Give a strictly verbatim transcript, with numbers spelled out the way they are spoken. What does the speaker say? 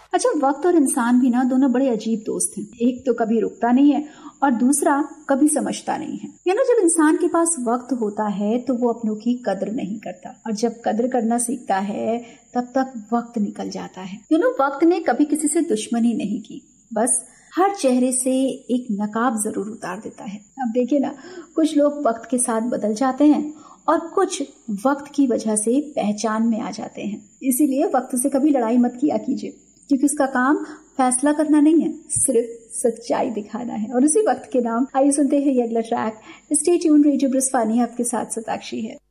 अच्छा, वक्त और इंसान भी ना दोनों बड़े अजीब दोस्त हैं। एक तो कभी रुकता नहीं है और दूसरा कभी समझता नहीं है। यू नो, जब इंसान के पास वक्त होता है तो वो अपनों की कद्र नहीं करता, और जब कद्र करना सीखता है तब तक वक्त निकल जाता है। यू नो, वक्त ने कभी किसी से दुश्मनी नहीं की, बस हर चेहरे से एक नकाब जरूर उतार देता है। अब देखिए ना, कुछ लोग वक्त के साथ बदल जाते हैं और कुछ वक्त की वजह से पहचान में आ जाते हैं। इसीलिए वक्त से कभी लड़ाई मत किया कीजिए, क्योंकि उसका काम फैसला करना नहीं है, सिर्फ सच्चाई दिखाना है। और उसी वक्त के नाम आइए सुनते हैं ये अगला ट्रैक। स्टे ट्यून्ड, रेडियो ब्रिस्वानी आपके साथ सताक्षी है।